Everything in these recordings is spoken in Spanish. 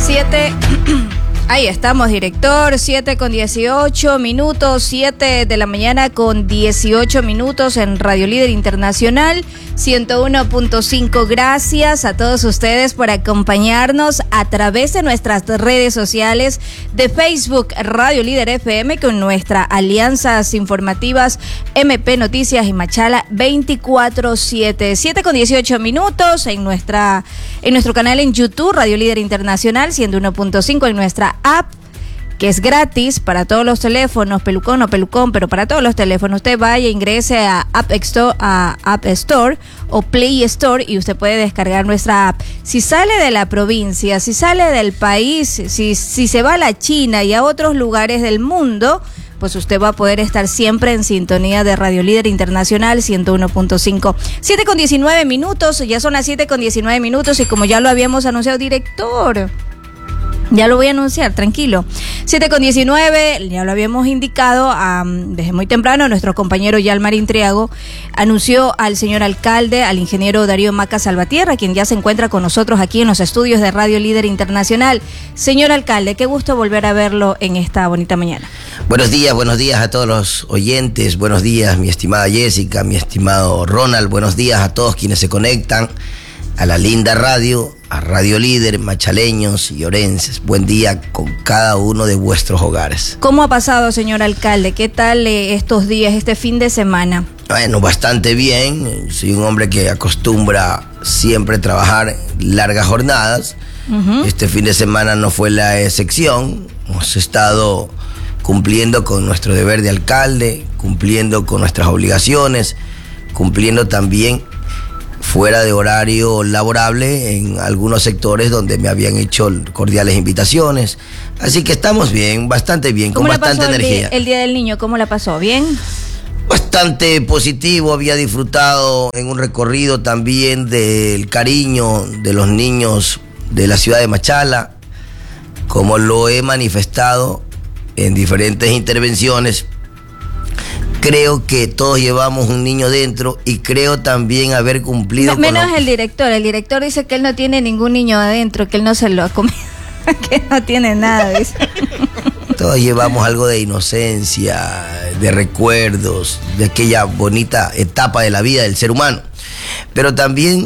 7. Ahí estamos, director. 7:18, 7 de la mañana con 18 minutos en Radio Líder Internacional 101.5. Gracias a todos ustedes por acompañarnos a través de nuestras redes sociales de Facebook Radio Líder FM con nuestras alianzas informativas MP Noticias y Machala 24/7. 7:18 en nuestro canal en YouTube Radio Líder Internacional 101.5, en nuestra app, que es gratis para todos los teléfonos, pelucón o pelucón, pero para todos los teléfonos. Usted vaya, ingrese a App Store o Play Store y usted puede descargar nuestra app. Si sale de la provincia, si sale del país, si se va a la China y a otros lugares del mundo, pues usted va a poder estar siempre en sintonía de Radio Líder Internacional 101.5. 7:19, ya son las 7:19 y como ya lo habíamos anunciado, director, ya lo voy a anunciar, tranquilo. 7:19, ya lo habíamos indicado desde muy temprano. Nuestro compañero Yalmarín Triago anunció al señor alcalde, al ingeniero Darío Maca Salvatierra, quien ya se encuentra con nosotros aquí en los estudios de Radio Líder Internacional. Señor alcalde, qué gusto volver a verlo en esta bonita mañana. Buenos días a todos los oyentes. Buenos días, mi estimada Jessica, mi estimado Ronald. Buenos días a todos quienes se conectan a la linda radio, a Radio Líder, machaleños y orenses. Buen día con cada uno de vuestros hogares. ¿Cómo ha pasado, señor alcalde? ¿Qué tal estos días, este fin de semana? Bueno, bastante bien. Soy un hombre que acostumbra siempre trabajar largas jornadas. Este fin de semana no fue la excepción. Hemos estado cumpliendo con nuestro deber de alcalde, cumpliendo con nuestras obligaciones, cumpliendo también fuera de horario laborable en algunos sectores donde me habían hecho cordiales invitaciones. Así que estamos bien, bastante bien, con bastante energía. El Día del Niño, ¿cómo la pasó? ¿Bien? Bastante positivo, había disfrutado en un recorrido también del cariño de los niños de la ciudad de Machala, como lo he manifestado en diferentes intervenciones. Creo que todos llevamos un niño dentro y creo también haber cumplido menos el director. El director dice que él no tiene ningún niño adentro, que él no se lo ha comido, que no tiene nada, dice. Todos llevamos algo de inocencia, de recuerdos, de aquella bonita etapa de la vida del ser humano. Pero también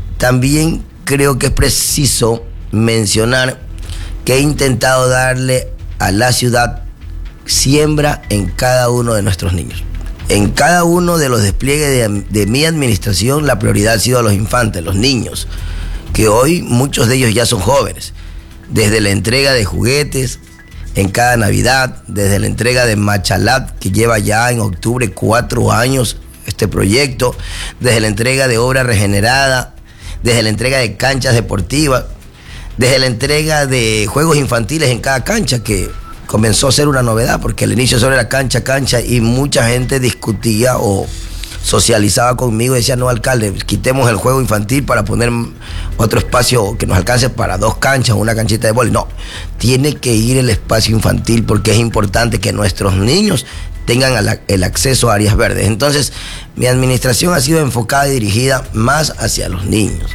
creo que es preciso mencionar que he intentado darle a la ciudad siembra en cada uno de nuestros niños. En cada uno de los despliegues de mi administración, la prioridad ha sido a los infantes, los niños, que hoy muchos de ellos ya son jóvenes. Desde la entrega de juguetes en cada Navidad, desde la entrega de Machalat, que lleva ya en octubre 4 años este proyecto, desde la entrega de obra regenerada, desde la entrega de canchas deportivas, desde la entrega de juegos infantiles en cada cancha, que comenzó a ser una novedad, porque al inicio solo era cancha, y mucha gente discutía o socializaba conmigo y decía, no, alcalde, quitemos el juego infantil para poner otro espacio que nos alcance para 2 canchas, una canchita de vóley. No, tiene que ir el espacio infantil porque es importante que nuestros niños tengan el acceso a áreas verdes. Entonces, mi administración ha sido enfocada y dirigida más hacia los niños.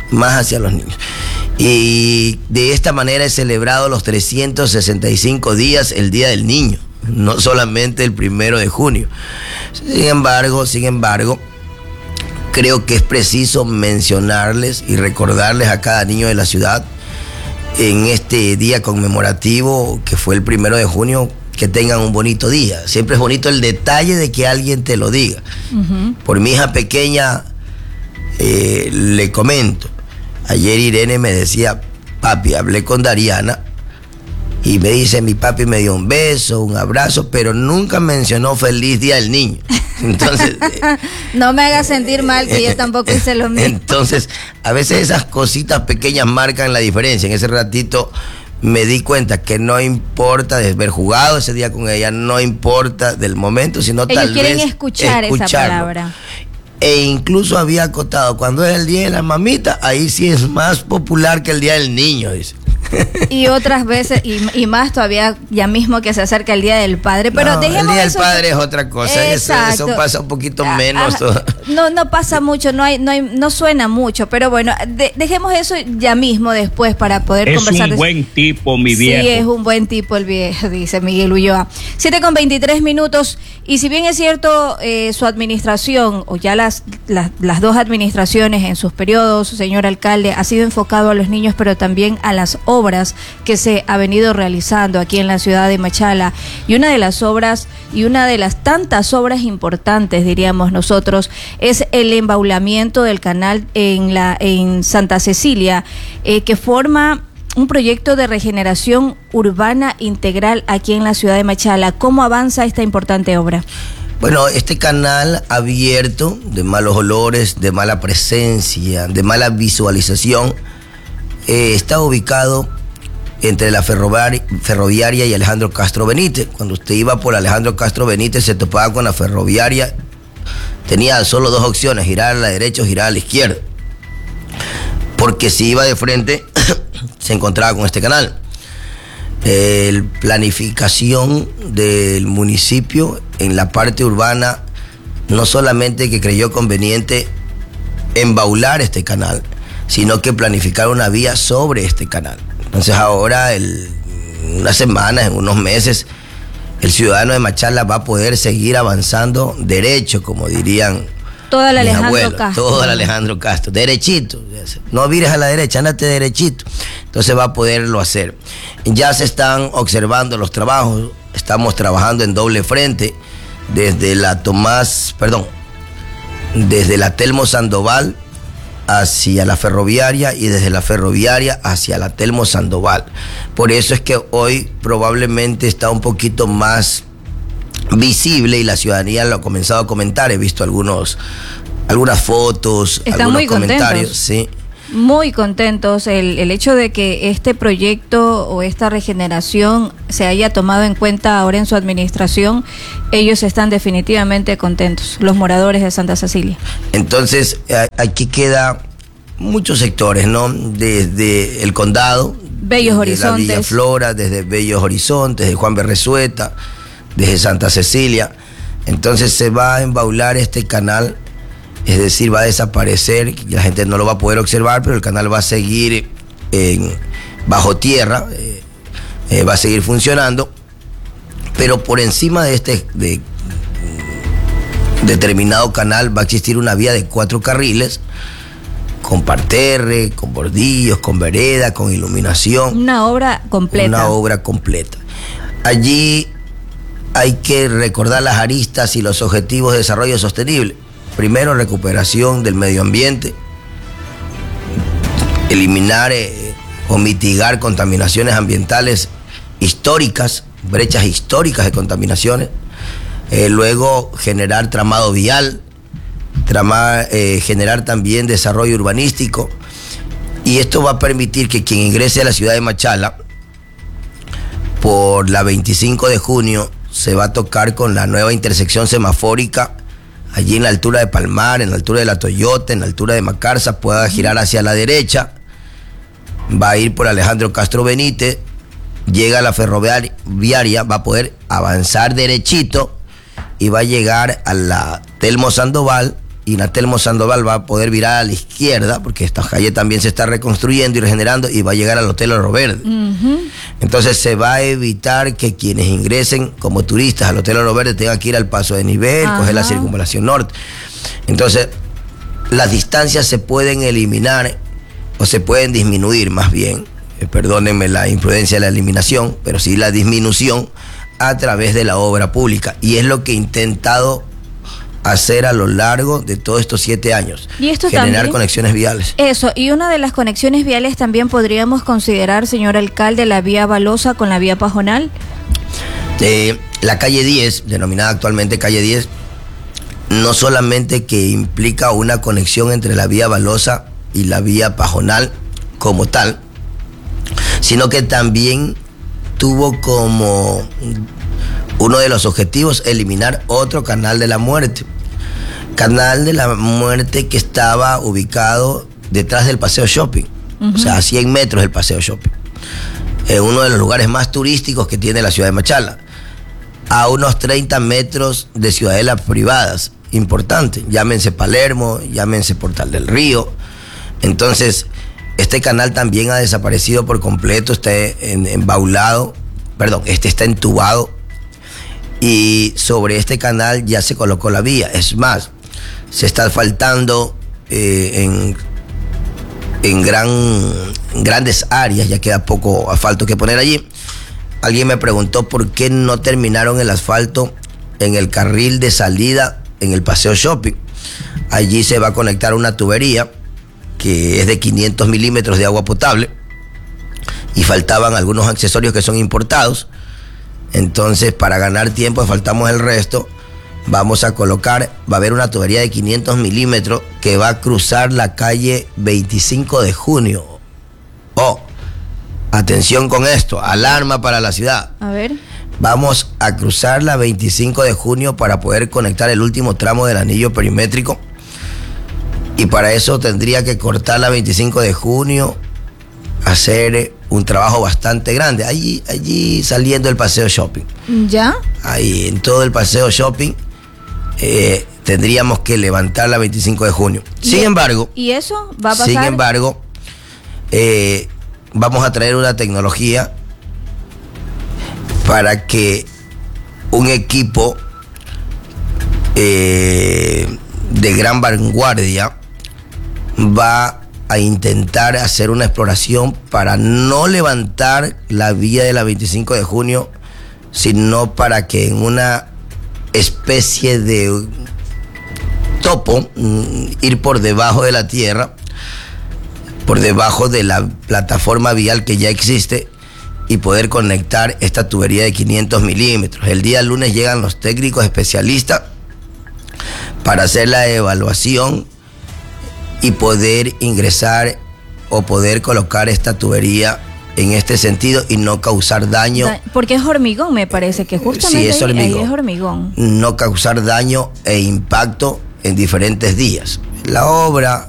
Y de esta manera he celebrado los 365 días el Día del Niño, no solamente el 1 de junio. Sin embargo, creo que es preciso mencionarles y recordarles a cada niño de la ciudad en este día conmemorativo que fue el 1 de junio, que tengan un bonito día. Siempre es bonito el detalle de que alguien te lo diga. Por mi hija pequeña, le comento, ayer Irene me decía, papi, hablé con Dariana y me dice, mi papi me dio un beso, un abrazo, pero nunca mencionó feliz Día del Niño. Entonces, no me hagas sentir mal, que yo tampoco hice lo mismo. Entonces, a veces esas cositas pequeñas marcan la diferencia. En ese ratito me di cuenta que no importa de haber jugado ese día con ella, no importa del momento, sino ellos tal vez quieren escuchar esa palabra. E incluso había acotado, cuando es el Día de la Mamita, ahí sí es más popular que el Día del Niño, dice. Y otras veces, y más todavía, ya mismo que se acerca el Día del Padre. Pero no, dejemos el Día del eso, Padre es otra cosa, eso pasa un poquito menos. No pasa mucho, no suena mucho, pero bueno, dejemos eso ya mismo después para poder conversar. Es un buen tipo, mi viejo. Sí, es un buen tipo el viejo, dice Miguel Ulloa. 7:23, y si bien es cierto, su administración, o ya las dos administraciones en sus periodos, señor alcalde, ha sido enfocado a los niños, pero también a las obras que se ha venido realizando aquí en la ciudad de Machala. Y una de las obras, y una de las tantas obras importantes, diríamos nosotros, es el embaulamiento del canal en Santa Cecilia, que forma un proyecto de regeneración urbana integral aquí en la ciudad de Machala. ¿Cómo avanza esta importante obra? Bueno, este canal abierto, de malos olores, de mala presencia, de mala visualización, está ubicado entre la ferroviaria y Alejandro Castro Benítez. Cuando usted iba por Alejandro Castro Benítez, se topaba con la ferroviaria, tenía solo dos opciones: girar a la derecha o girar a la izquierda, porque si iba de frente se encontraba con este canal. La planificación del municipio en la parte urbana no solamente que creyó conveniente embaular este canal, sino que planificar una vía sobre este canal. Entonces ahora, en unas semanas, en unos meses, el ciudadano de Machala va a poder seguir avanzando derecho, como dirían toda la Alejandro Castro. Toda la Alejandro Castro, derechito. No vires a la derecha, ándate derechito. Entonces va a poderlo hacer. Ya se están observando los trabajos, estamos trabajando en doble frente, desde la Telmo Sandoval hacia la ferroviaria y desde la ferroviaria hacia la Telmo Sandoval. Por eso es que hoy probablemente está un poquito más visible y la ciudadanía lo ha comenzado a comentar. He visto algunas fotos, están algunos muy comentarios. Contentos. Sí. Muy contentos el hecho de que este proyecto o esta regeneración se haya tomado en cuenta ahora en su administración. Ellos están definitivamente contentos, los moradores de Santa Cecilia. Entonces, aquí queda muchos sectores, ¿no? Desde el condado, Bellos Horizontes, la Villa Flora, desde Bellos Horizontes, de Juan Berresueta, desde Santa Cecilia. Entonces se va a embaular este canal. Es decir, va a desaparecer, la gente no lo va a poder observar, pero el canal va a seguir bajo tierra, va a seguir funcionando, pero por encima de este determinado canal va a existir una vía de 4 carriles, con parterre, con bordillos, con vereda, con iluminación. Una obra completa. Una obra completa. Allí hay que recordar las aristas y los objetivos de desarrollo sostenible. Primero, recuperación del medio ambiente, eliminar o mitigar contaminaciones ambientales históricas, brechas históricas de contaminaciones. Luego, generar tramado vial, generar también desarrollo urbanístico. Y esto va a permitir que quien ingrese a la ciudad de Machala, por la 25 de junio, se va a tocar con la nueva intersección semafórica allí en la altura de Palmar, en la altura de la Toyota, en la altura de Macarza, pueda girar hacia la derecha, va a ir por Alejandro Castro Benítez, llega a la ferroviaria, va a poder avanzar derechito y va a llegar a la Telmo Sandoval, y en la Telmo Sandoval va a poder virar a la izquierda, porque esta calle también se está reconstruyendo y regenerando, y va a llegar al Hotel Oro Verde. Entonces se va a evitar que quienes ingresen como turistas al Hotel Oro Verde tengan que ir al paso de nivel, coger la circunvalación norte. Entonces las distancias se pueden eliminar o se pueden disminuir más bien, perdónenme la imprudencia de la eliminación, pero sí la disminución a través de la obra pública, y es lo que he intentado hacer a lo largo de todos estos 7 años. ¿Y esto generar también? Conexiones viales. Eso, y una de las conexiones viales también podríamos considerar, señor alcalde, la vía Balosa con la vía Pajonal. La calle 10, denominada actualmente calle 10, no solamente que implica una conexión entre la vía Balosa y la vía Pajonal como tal, sino que también tuvo como uno de los objetivos eliminar otro canal de la muerte. Canal de la muerte que estaba ubicado detrás del Paseo Shopping, o sea, a 100 metros del Paseo Shopping. en uno de los lugares más turísticos que tiene la ciudad de Machala, a unos 30 metros de ciudadelas privadas, importante, llámense Palermo, llámense Portal del Río. Entonces, este canal también ha desaparecido por completo, está embaulado, está entubado, y sobre este canal ya se colocó la vía. Es más, se está asfaltando en grandes áreas, ya queda poco asfalto que poner allí. Alguien me preguntó por qué no terminaron el asfalto en el carril de salida en el Paseo Shopping. Allí se va a conectar una tubería que es de 500 milímetros de agua potable y faltaban algunos accesorios que son importados. Entonces, para ganar tiempo, faltamos el resto. Vamos a colocar, va a haber una tubería de 500 milímetros que va a cruzar la calle 25 de junio. Oh, atención con esto, alarma para la ciudad. A ver. Vamos a cruzar la 25 de junio para poder conectar el último tramo del anillo perimétrico. Y para eso tendría que cortar la 25 de junio, hacer un trabajo bastante grande. Allí saliendo del Paseo Shopping. ¿Ya? Ahí, en todo el Paseo Shopping, tendríamos que levantar la 25 de junio. Sin embargo... ¿Y eso va a pasar? Sin embargo, vamos a traer una tecnología para que un equipo de gran vanguardia va a intentar hacer una exploración para no levantar la vía de la 25 de junio, sino para que en una especie de topo, ir por debajo de la tierra, por debajo de la plataforma vial que ya existe, y poder conectar esta tubería de 500 milímetros. El día lunes llegan los técnicos especialistas para hacer la evaluación y poder ingresar o poder colocar esta tubería en este sentido y no causar daño. Porque es hormigón, me parece que justamente sí, es hormigón. Ahí es hormigón. No causar daño e impacto en diferentes días. La obra